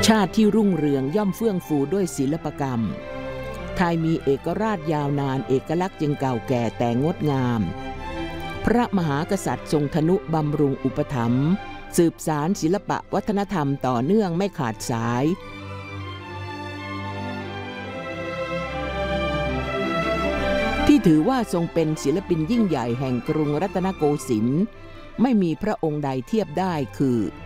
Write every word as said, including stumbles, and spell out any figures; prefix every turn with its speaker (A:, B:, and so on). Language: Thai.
A: ชาติที่รุ่งเรืองย่อมเฟื่องฟูด้วยศิลปกรรมไทยมีเอกราชยาวนานเอกลักษณ์จึงเก่าแก่แต่งดงามพระมหากษัตริย์ทรงทนุบำรุงอุปถัมภ์สืบสารศิลปะวัฒนธรรมต่อเนื่องไม่ขาดสายที่ถือว่าทรงเป็นศิลปินยิ่งใหญ่แห่งกรุงรัตนโกสินทร์ไม่มีพระองค์ใดเทียบได้คือ